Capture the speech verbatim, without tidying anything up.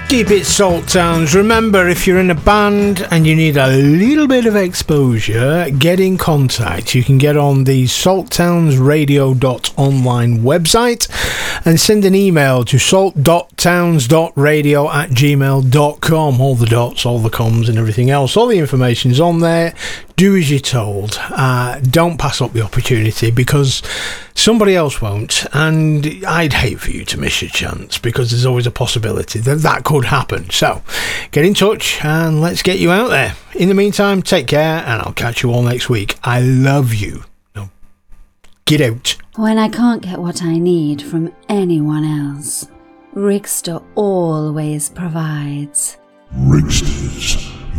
Keep it Salt Towns. Remember, if you're in a band and you need a little bit of exposure, get in contact. You can get on the salt towns radio dot online website and send an email to salt dot towns dot radio at gmail dot com. All the dots, all the comms and everything else. All the information's on there. Do as you're told. Uh, don't pass up the opportunity because somebody else won't. And I'd hate for you to miss your chance because there's always a possibility that that could happen. So get in touch and let's get you out there. In the meantime, take care and I'll catch you all next week. I love you. No, get out. When I can't get what I need from anyone else, Rigster always provides. Rigster.